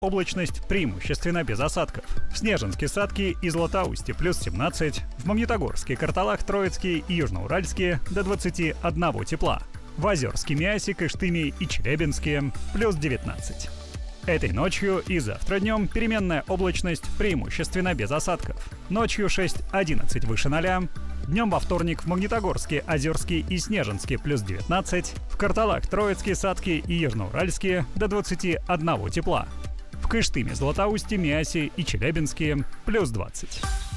облачность преимущественно без осадков. В Снежинске, Садки и Златоусте плюс 17, в Магнитогорске, Карталах, Троицке и Южноуральске до 21 тепла. В Озерске, Миасе, Кыштыме и Челябинске плюс 19. Этой ночью и завтра днем переменная облачность преимущественно без осадков. Ночью 6-11 выше 0. Днем во вторник в Магнитогорске, Озерске и Снежинске плюс 19. В Карталах, Троицке, Садке и Южноуральске до 21 тепла. В Кыштыме, Златоусте, Миасе и Челябинске плюс 20.